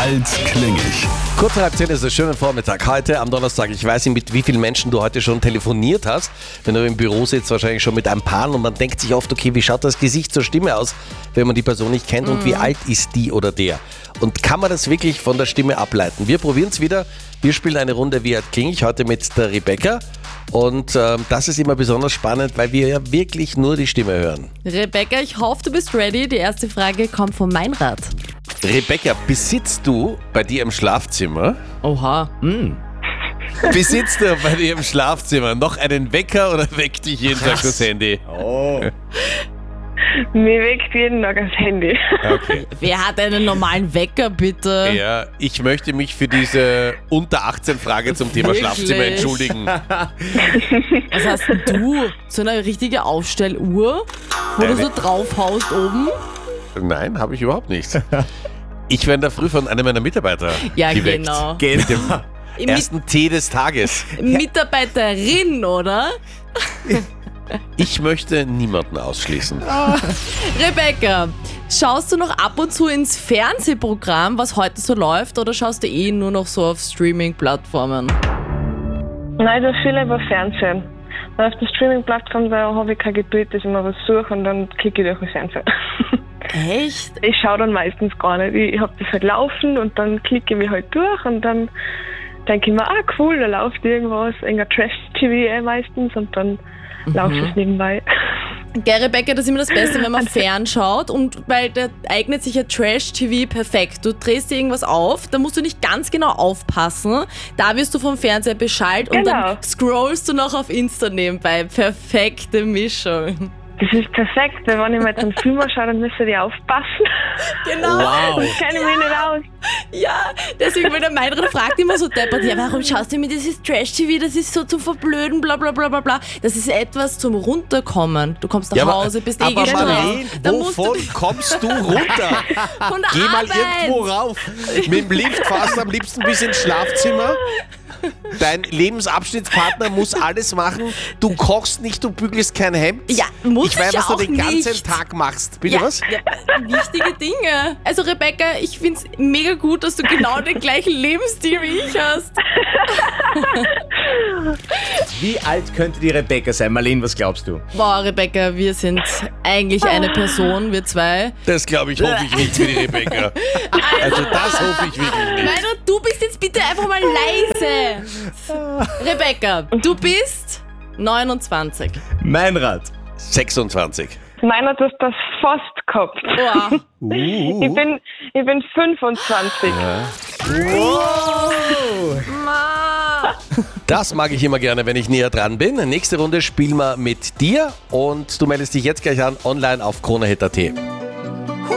alt klingig. Kurz halb 10 ist ein schöner Vormittag. Heute am Donnerstag, ich weiß nicht, mit wie vielen Menschen du heute schon telefoniert hast. Wenn du im Büro sitzt, wahrscheinlich schon mit ein paar und man denkt sich oft, okay, wie schaut das Gesicht zur Stimme aus, wenn man die Person nicht kennt und wie alt ist die oder der? Und kann man das wirklich von der Stimme ableiten? Wir probieren es wieder. Wir spielen eine Runde Wie alt klingig, heute mit der Rebecca. Und das ist immer besonders spannend, weil wir ja wirklich nur die Stimme hören. Rebecca, ich hoffe, du bist ready. Die erste Frage kommt von Meinrad. Rebecca, besitzt du bei dir im Schlafzimmer Oha. Besitzt du bei dir im Schlafzimmer noch einen Wecker oder weckt dich jeden Tag das Handy? Mir weckt jeden Tag das Handy. Okay. Wer hat einen normalen Wecker, bitte? Ja, ich möchte mich für diese unter 18 Frage zum Thema Wirklich? Schlafzimmer entschuldigen. Was hast denn du? So eine richtige Aufstelluhr, wo du so draufhaust oben? Nein, habe ich überhaupt nicht. Ich werde in der Früh von einem meiner Mitarbeiter Ja, geweckt. genau. Mit dem ersten Tee des Tages. Mitarbeiterin, oder? Ich möchte niemanden ausschließen. Rebecca, schaust du noch ab und zu ins Fernsehprogramm, was heute so läuft, oder schaust du nur noch so auf Streaming-Plattformen? Nein, das viel über Fernsehen. Weil auf der Streaming-Plattform, da habe ich kein Geduld, dass ich mal was suche und dann klicke ich durch den Fernseher. Echt? Ich schaue dann meistens gar nicht. Ich habe das halt laufen und dann klicke ich mich halt durch und dann denke ich mir, cool, da läuft irgendwas, irgendein Trash-TV meistens und dann läuft es nebenbei. Gell, Rebecca, das ist immer das Beste, wenn man fernschaut, und weil da eignet sich ja Trash-TV perfekt. Du drehst dir irgendwas auf, da musst du nicht ganz genau aufpassen, da wirst du vom Fernseher beschallt und dann scrollst du noch auf Insta nebenbei. Perfekte Mischung. Das ist perfekt, weil wenn ich mir jetzt einen Film anschaue, dann müsst ihr aufpassen. Genau. Wow. Das kenne ich mich nicht aus. Ja, deswegen, weil der Meinrad fragt immer so deppert, ja, warum schaust du mir dieses Trash-TV, das ist so zum Verblöden, bla bla bla bla bla. Das ist etwas zum Runterkommen. Du kommst nach Hause, bist aber gestresst. Marlene, Da musst wovon kommst du runter? Von der Geh mal Arbeit. irgendwo rauf. Mit dem Lift fahrst du am liebsten bis ins Schlafzimmer. Dein Lebensabschnittspartner muss alles machen. Du kochst nicht, du bügelst kein Hemd. Ja, muss ich weiß, ja was du auch den ganzen nicht. Tag machst. Bitte Ja, was? ja, wichtige Dinge. Also Rebecca, ich finde es mega gut, dass du genau den gleichen Lebensstil wie ich hast. Wie alt könnte die Rebecca sein? Marlene, was glaubst du? Boah, Rebecca, wir sind eigentlich eine Person, wir zwei. Das glaube ich, hoffe ich nicht für die Rebecca. Also das hoffe ich wirklich nicht. Meinrad, du bist jetzt bitte einfach mal leise. Rebecca, du bist 29. Meinrad. 26. Meiner hat das fast gehabt. Boah. Ich bin 25. Das mag ich immer gerne, wenn ich näher dran bin. Nächste Runde spielen wir mit dir und du meldest dich jetzt gleich an, online auf kronehit.at.